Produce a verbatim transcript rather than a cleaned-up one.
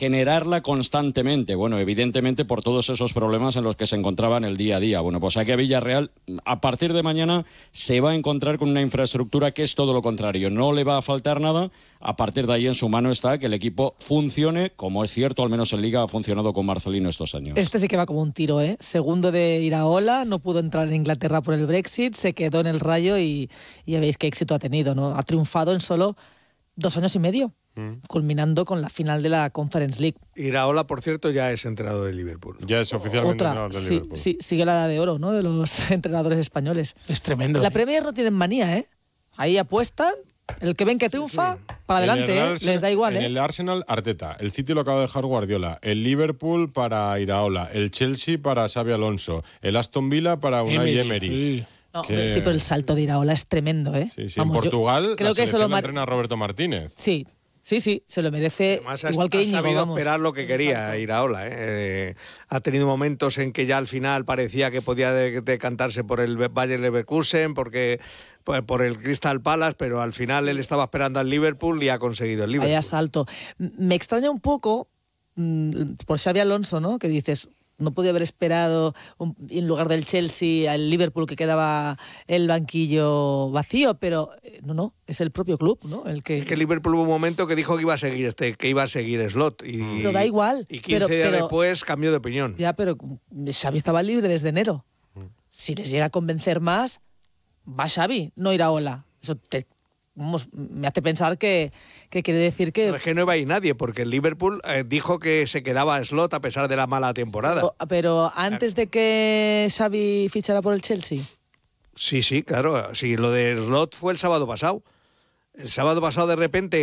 generarla constantemente. Bueno, evidentemente por todos esos problemas en los que se encontraban el día a día. Bueno, pues aquí a Villarreal, a partir de mañana, se va a encontrar con una infraestructura que es todo lo contrario. No le va a faltar nada. A partir de ahí en su mano está que el equipo funcione, como es cierto, al menos en Liga ha funcionado con Marcelino estos años. Este sí que va como un tiro, ¿eh? Segundo de Iraola, no pudo entrar en Inglaterra por el Brexit, se quedó en el Rayo y, y ya veis qué éxito ha tenido, ¿no? Ha triunfado en solo dos años y medio. Mm. Culminando con la final de la Conference League. Iraola, por cierto, ya es entrenador de Liverpool. Ya es oficialmente Otra, entrenador de sí, Liverpool. Sí, sigue la edad de oro, ¿no? De los entrenadores españoles. Es tremendo. La ¿eh? Premier no tienen manía, ¿eh? Ahí apuestan, el que ven que triunfa, sí, sí. para adelante, ¿eh? Arsenal, Les da igual, en ¿eh? el Arsenal, Arteta. El City lo acaba de dejar Guardiola. El Liverpool para Iraola. El Chelsea para Xabi Alonso. El Aston Villa para Unai Emery. Sí. No, que... sí, pero el salto de Iraola es tremendo, ¿eh? Sí, sí. Vamos, en Portugal, creo la que eso lo mar... entrena Roberto Martínez. Sí. Sí, sí, se lo merece. Además, igual que Íñigo, ha sabido vamos. esperar lo que quería Iraola. ¿eh? Eh, ha tenido momentos en que ya al final parecía que podía decantarse por el Bayer Leverkusen, porque por, por el Crystal Palace, pero al final él estía esperando al Liverpool y ha conseguido el Liverpool. Vaya salto. Me extraña un poco mmm, por Xabi Alonso, ¿no? Que dices, no podía haber esperado un, en lugar del Chelsea al Liverpool, que quedaba el banquillo vacío, pero no, no, es el propio club, ¿no? El que... Es que el Liverpool hubo un momento que dijo que iba a seguir este, que iba a seguir Slot y, pero da igual. Y quince pero, días pero, después cambió de opinión. Ya, pero Xavi estaba libre desde enero. Si les llega a convencer más, va Xavi, no Iraola. Eso te... Vamos, me hace pensar que, que quiere decir que... No, es que no iba a ir nadie, porque el Liverpool eh, dijo que se quedaba a Slot a pesar de la mala temporada. Pero, pero antes de que Xavi fichara por el Chelsea. Sí, sí, claro. Sí, lo de Slot fue el sábado pasado. El sábado pasado de repente